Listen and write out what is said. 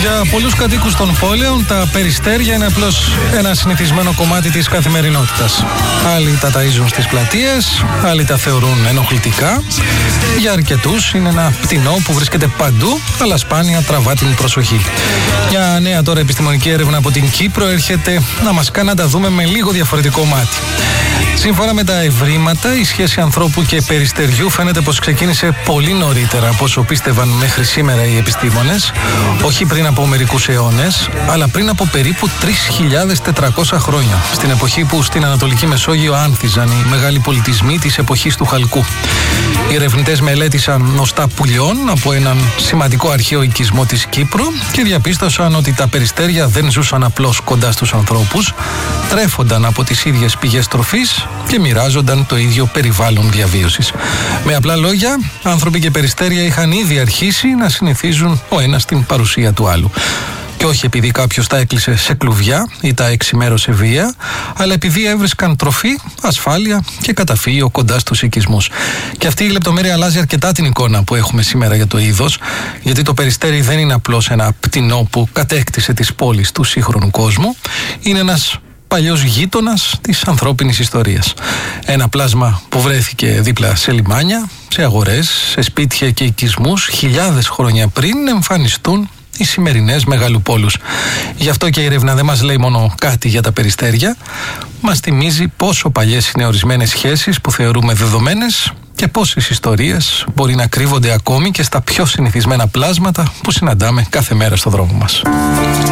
Για πολλούς κατοίκους των πόλεων, τα περιστέρια είναι απλώς ένα συνηθισμένο κομμάτι της καθημερινότητας. Άλλοι τα ταΐζουν στις πλατείες, άλλοι τα θεωρούν ενοχλητικά. Για αρκετούς είναι ένα πτηνό που βρίσκεται παντού, αλλά σπάνια τραβά την προσοχή. Μια νέα τώρα επιστημονική έρευνα από την Κύπρο έρχεται να μας κάνει να τα δούμε με λίγο διαφορετικό μάτι. Σύμφωνα με τα ευρήματα, η σχέση ανθρώπου και περιστεριού φαίνεται πως ξεκίνησε πολύ νωρίτερα από όσο πίστευαν μέχρι σήμερα οι επιστήμονες, όχι πριν από μερικούς αιώνες, αλλά πριν από περίπου 3.400 χρόνια, στην εποχή που στην Ανατολική Μεσόγειο άνθιζαν οι μεγάλοι πολιτισμοί της εποχής του Χαλκού. Οι ερευνητές μελέτησαν νοστά πουλιών από έναν σημαντικό αρχαίο οικισμό της Κύπρου και διαπίστωσαν ότι τα περιστέρια δεν ζούσαν απλώς κοντά στους ανθρώπους, τρέφονταν από τις ίδιες πηγές τροφής και μοιράζονταν το ίδιο περιβάλλον διαβίωσης. Με απλά λόγια, άνθρωποι και περιστέρια είχαν ήδη αρχίσει να συνηθίζουν ο ένας την παρουσία του άλλου. Και όχι επειδή κάποιος τα έκλεισε σε κλουβιά ή τα εξημέρωσε βία, αλλά επειδή έβρισκαν τροφή, ασφάλεια και καταφύγιο κοντά στους οικισμούς. Και αυτή η λεπτομέρεια αλλάζει αρκετά την εικόνα που έχουμε σήμερα για το είδος, γιατί το περιστέρι δεν είναι απλώς ένα πτηνό που κατέκτησε τις πόλεις του σύγχρονου κόσμου, είναι ένας παλιός γείτονας της ανθρώπινης ιστορίας. Ένα πλάσμα που βρέθηκε δίπλα σε λιμάνια, σε αγορές, σε σπίτια και οικισμούς χιλιάδες χρόνια πριν εμφανιστούν οι σημερινές μεγαλοπόλους. Γι' αυτό και η έρευνα δεν μας λέει μόνο κάτι για τα περιστέρια, μας θυμίζει πόσο παλιές είναι ορισμένες σχέσεις που θεωρούμε δεδομένες και πόσες ιστορίες μπορεί να κρύβονται ακόμη και στα πιο συνηθισμένα πλάσματα που συναντάμε κάθε μέρα στο δρόμο μας.